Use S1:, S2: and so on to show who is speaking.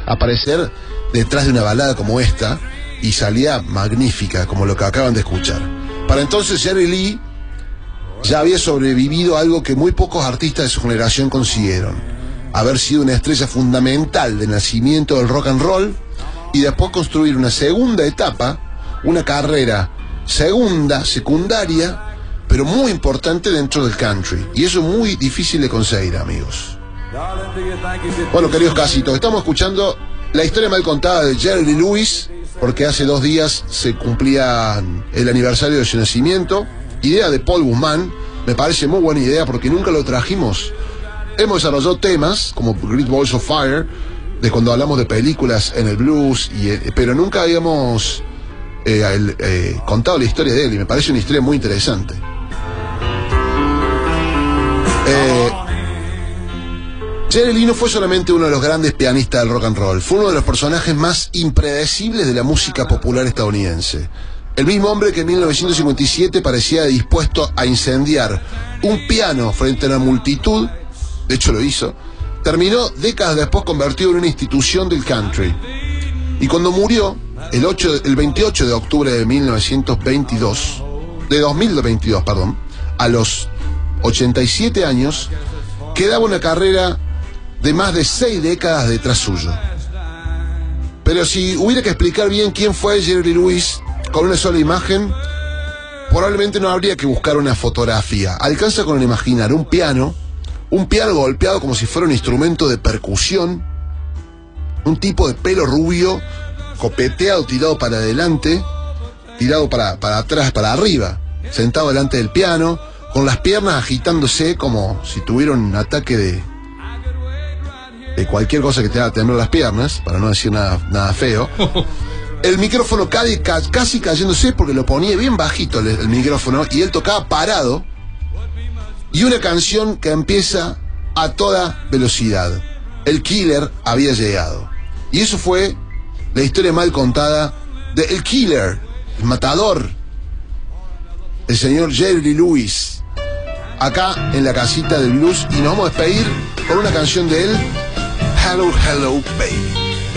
S1: aparecer detrás de una balada como esta, y salía magnífica, como lo que acaban de escuchar. Para entonces Jerry Lee ya había sobrevivido a algo que muy pocos artistas de su generación consiguieron: haber sido una estrella fundamental del nacimiento del rock and roll, y después construir una segunda etapa, una carrera secundaria, pero muy importante dentro del country. Y eso es muy difícil de conseguir, amigos. Bueno, queridos casitos, estamos escuchando la historia mal contada de Jerry Lee Lewis, porque hace 2 días se cumplía el aniversario de su nacimiento. Idea de Paul Guzmán, me parece muy buena idea porque nunca lo trajimos. Hemos desarrollado temas como Great Balls of Fire, de cuando hablamos de películas en el blues, pero nunca habíamos contado la historia de él, y me parece una historia muy interesante. Jerry Lee no fue solamente uno de los grandes pianistas del rock and roll, fue uno de los personajes más impredecibles de la música popular estadounidense. El mismo hombre que en 1957 parecía dispuesto a incendiar un piano frente a una multitud, de hecho lo hizo, terminó décadas después convertido en una institución del country. Y cuando murió, el 28 de octubre de 2022, a los 87 años, quedaba una carrera de más de 6 décadas detrás suyo. Pero si hubiera que explicar bien quién fue Jerry Lee Lewis con una sola imagen, probablemente no habría que buscar una fotografía. Alcanza con imaginar un piano golpeado como si fuera un instrumento de percusión, un tipo de pelo rubio, copeteado, tirado para adelante, tirado para atrás, para arriba, sentado delante del piano, con las piernas agitándose como si tuviera un ataque de cualquier cosa que te haga temblar las piernas, para no decir nada feo. El micrófono casi cayéndose porque lo ponía bien bajito el micrófono, y él tocaba parado, y una canción que empieza a toda velocidad. El Killer había llegado, y eso fue la historia mal contada de El Killer, el matador, el señor Jerry Lee Lewis, acá en la casita del blues. Y nos vamos a despedir con una canción de él, Hello, Hello, Baby.